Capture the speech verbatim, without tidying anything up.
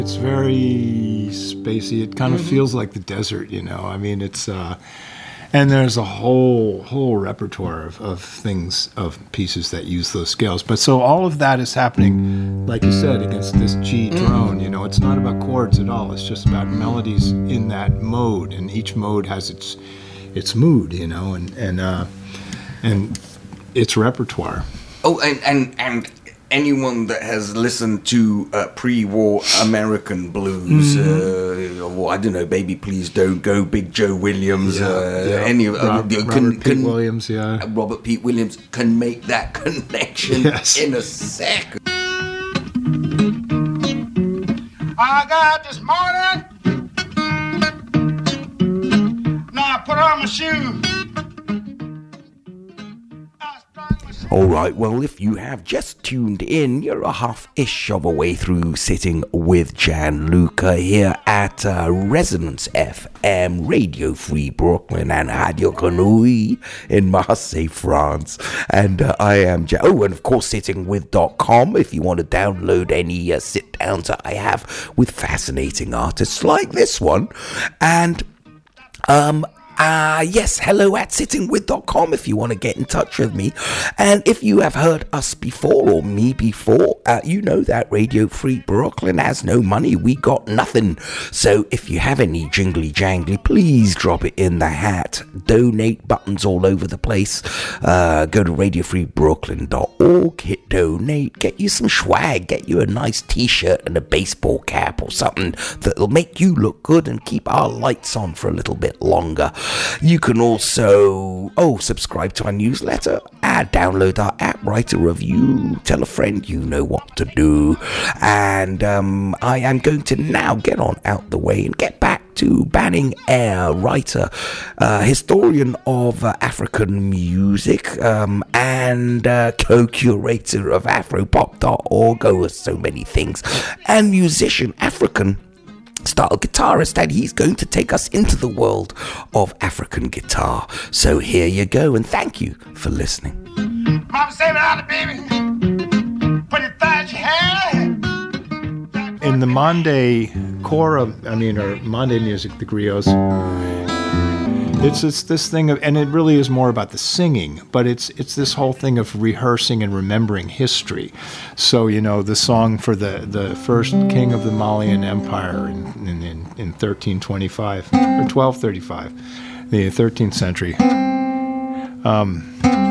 It's very spacey. It kind of mm-hmm. feels like the desert, you know. I mean, it's uh, and there's a whole whole repertoire of, of things, of pieces that use those scales. But so all of that is happening, like you said, against this G drone. You know, it's not about chords at all. It's just about melodies in that mode, and each mode has its its mood, you know, and and uh, and its repertoire. Oh, and and and. Anyone that has listened to uh, pre-war American blues, mm-hmm. uh, or I don't know, Baby Please Don't Go, Big Joe Williams, yeah, uh, yeah. any of Rob, uh, can, Robert Pete can, Williams, yeah, Robert Pete Williams can make that connection yes. in a second. I got this morning. Now I put on my shoes. All right, well, if you have just tuned in, you're a half-ish of a way through Sitting with Gianluca here at uh, Resonance F M, Radio Free Brooklyn, and Radio Grenouille in Marseille, France. And uh, I am, ja- oh, and of course, sitting with dot com if you want to download any uh, sit-downs that I have with fascinating artists like this one. And, um... Ah, uh, yes, hello at sitting with dot com if you want to get in touch with me. And if you have heard us before, or me before, uh, you know that Radio Free Brooklyn has no money. We got nothing. So if you have any jingly jangly, please drop it in the hat. Donate buttons all over the place. Uh, go to radio free brooklyn dot org, hit donate, get you some swag, get you a nice t-shirt and a baseball cap or something that'll make you look good and keep our lights on for a little bit longer. You can also, oh, subscribe to our newsletter, and download our app, write a review, tell a friend, you know what to do. And um, I am going to now get on out the way and get back to Banning Eyre, writer, uh, historian of uh, African music, um, and uh, co-curator of afropop dot org, oh, so many things, and musician, African style guitarist, and he's going to take us into the world of African guitar. So here you go, and thank you for listening. Mama, save it out, baby. Put it that you had. In the Mande core of, I mean, or Mande music, the griots, it's it's this thing of, and it really is more about the singing, but it's it's this whole thing of rehearsing and remembering history. So, you know, the song for the, the first king of the Malian Empire in in, in, in thirteen twenty-five, or twelve thirty-five, the thirteenth century. Um,